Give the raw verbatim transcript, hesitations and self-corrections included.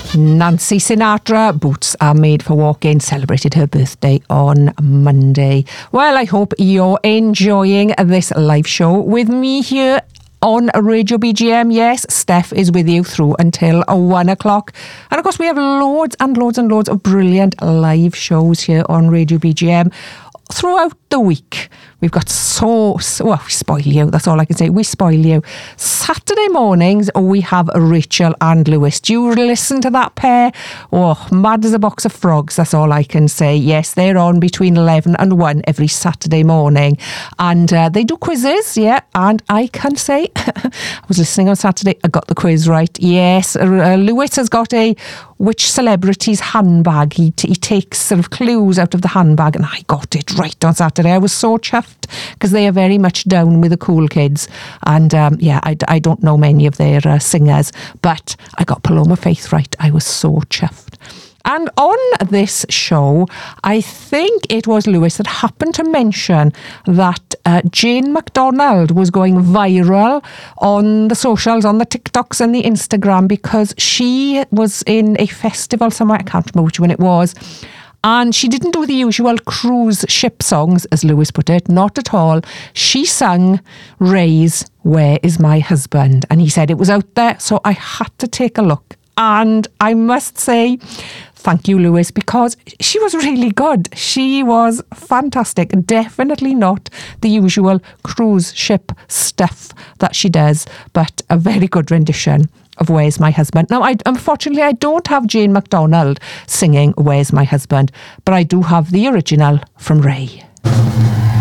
Nancy Sinatra, Boots Are Made for Walking, celebrated her birthday on Monday. Well, I hope you're enjoying this live show with me here on Radio B G M. Yes, Steph is with you through until one o'clock. And of course, we have loads and loads and loads of brilliant live shows here on Radio B G M throughout the week. We've got so, so, well, we spoil you. That's all I can say. We spoil you. Saturday mornings, we have Rachel and Lewis. Do you listen to that pair? Oh, mad as a box of frogs. That's all I can say. Yes, they're on between eleven and one every Saturday morning. And uh, they do quizzes, yeah. And I can say, I was listening on Saturday, I got the quiz right. Yes, uh, Lewis has got a which celebrity's handbag. He, t- he takes sort of clues out of the handbag, and I got it right on Saturday. I was so chuffed because they are very much down with the cool kids. And um, yeah, I, I don't know many of their uh, singers, but I got Paloma Faith right. I was so chuffed. And on this show, I think it was Lewis that happened to mention that uh, Jane McDonald was going viral on the socials, on the TikToks and the Instagram, because she was in a festival somewhere, I can't remember which one it was, and she didn't do the usual cruise ship songs, as Lewis put it, not at all. She sang Ray's Where Is My Husband? And he said it was out there, so I had to take a look. And I must say, thank you, Lewis, because she was really good. She was fantastic. Definitely not the usual cruise ship stuff that she does, but a very good rendition of Where's My Husband. Now, I, unfortunately, I don't have Jane McDonald singing Where's My Husband, but I do have the original from Ray.